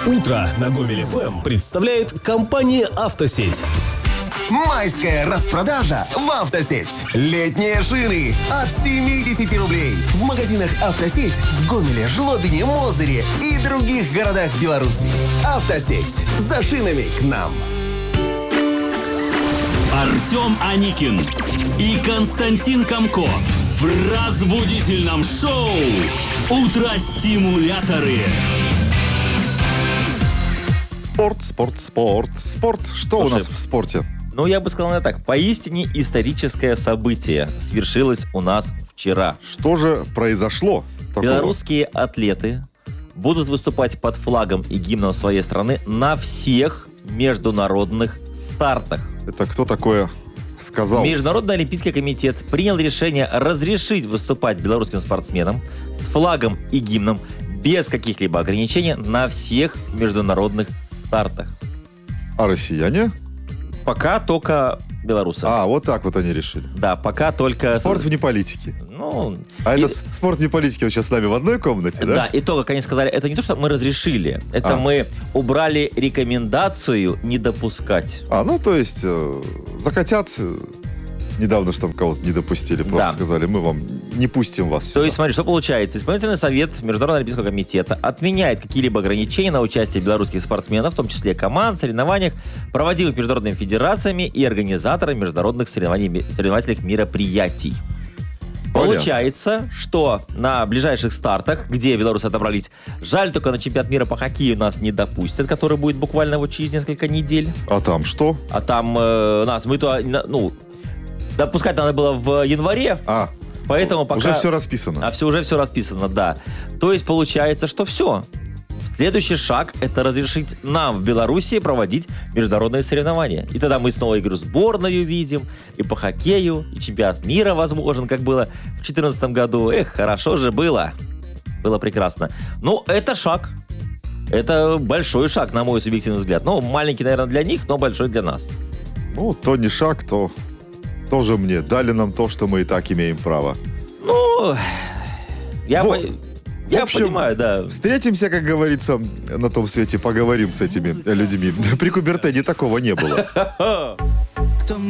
Утро на Гомель ФМ представляет компания «Автосеть». Майская распродажа в «Автосеть». Летние шины от 70 рублей. В магазинах «Автосеть» в Гомеле, Жлобине, Мозыре и других городах Беларуси. «Автосеть». За шинами к нам. Артем Аникин и Константин Комко в разбудительном шоу «Утро-стимуляторы». Спорт. Что у нас в спорте? Ну, я бы сказал так. Поистине историческое событие свершилось у нас вчера. Что же произошло такого? Белорусские атлеты будут выступать под флагом и гимном своей страны на всех международных стартах. Это кто такое сказал? Международный олимпийский комитет принял решение разрешить выступать белорусским спортсменам с флагом и гимном без каких-либо ограничений на всех международных стартах. А россияне? Пока только белорусы. Вот так вот они решили. Да, пока только... Спорт вне политики. Ну... Это спорт вне политики, он сейчас с нами в одной комнате, да? Да, и то, как они сказали, это не то, что мы разрешили, это мы убрали рекомендацию не допускать. То есть захотят... Недавно же там кого-то не допустили, просто сказали, мы вам не пустим вас сюда. То есть, смотри, что получается. Исполнительный совет Международного олимпийского комитета отменяет какие-либо ограничения на участие белорусских спортсменов, в том числе команд, соревнованиях, проводимых международными федерациями и организаторами международных соревновательных мероприятий. Понятно. Получается, что на ближайших стартах, где белорусы отобрались, жаль, только на чемпионат мира по хоккею нас не допустят, который будет буквально вот через несколько недель. А там что? А там допускать надо было в январе, поэтому пока... Уже все расписано. Уже все расписано, да. То есть получается, что все. Следующий шаг – это разрешить нам в Беларуси проводить международные соревнования. И тогда мы снова игру сборную видим, и по хоккею, и чемпионат мира возможен, как было в 2014 году. Хорошо же было. Было прекрасно. Это шаг. Это большой шаг, на мой субъективный взгляд. Маленький, наверное, для них, но большой для нас. То не шаг, то... Тоже мне. Дали нам то, что мы и так имеем право. Я понимаю, да. Встретимся, как говорится, на том свете, поговорим с этими людьми. При Кубертене такого не было.